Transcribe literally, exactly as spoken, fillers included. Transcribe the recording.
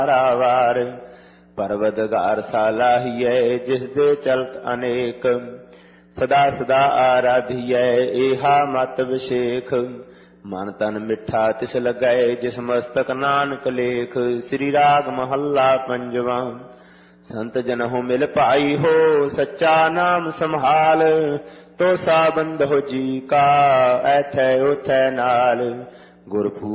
ਵਾਰ ਪਰਵਦਗਾਰ ਸਾਲਾਹੀਐ ਜਿਸ ਦੇ ਚਲਤ ਅਨੇਕ ਸਦਾ ਸਦਾ ਆਰਾਧੀਐ ਏਹਾ ਮਤ ਵਿਸ਼ੇਖ ਮਨ ਤਨ ਮਿੱਠਾ ਤਿਸ ਲਗੈ ਜਿਸ ਮਸਤਕ ਨਾਨਕ ਲੇਖ। ਸ੍ਰੀ ਰਾਗ ਮਹੱਲਾ ਪੰਜਵਾਂ। ਸੰਤ ਜਨਹੁ ਮਿਲ ਪਾਈ ਹੋ ਸੱਚਾ ਨਾਮ ਸੰਭਾਲ ਤੋ ਸਾ ਬੰਧੋ ਜੀ ਕਾ ਐਥੈ ਉਥੈ ਨਾਲ ਗੁਰ